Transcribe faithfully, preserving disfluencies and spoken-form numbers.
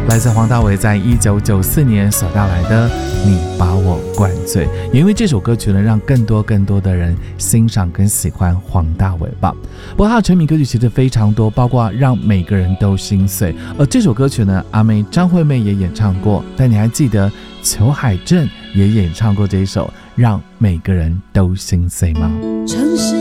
来自黄大炜在一九九四年所带来的你把我灌醉，也因为这首歌曲呢，让更多更多的人欣赏跟喜欢黄大炜吧。不过他的成名歌曲其实非常多，包括让每个人都心碎，而这首歌曲呢，阿妹张惠妹也演唱过，但你还记得裘海正也演唱过这一首让每个人都心碎吗？ 城市